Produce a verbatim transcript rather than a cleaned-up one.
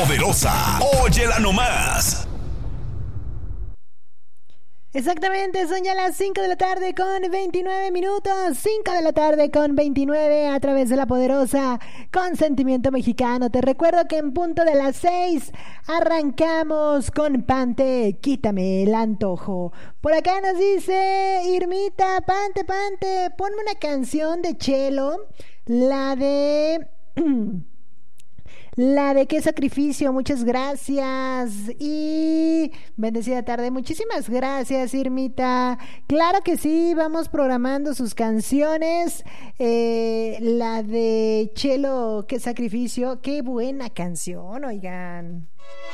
poderosa. Óyela nomás. Exactamente, son ya las cinco de la tarde con veintinueve minutos, cinco de la tarde con veintinueve a través de La Poderosa con Sentimiento Mexicano. Te recuerdo que en punto de las seis arrancamos con Pante, quítame el antojo. Por acá nos dice Irmita, Pante, Pante, ponme una canción de Chelo, la de... La de qué sacrificio, muchas gracias. Y bendecida tarde, muchísimas gracias, Irmita. Claro que sí, vamos programando sus canciones. Eh, la de Chelo, qué sacrificio, qué buena canción, oigan.